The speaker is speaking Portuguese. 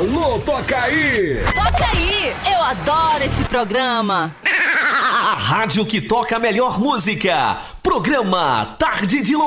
Alô, toca aí! Toca aí! Eu adoro esse programa. A rádio que toca a melhor música. Programa Tarde de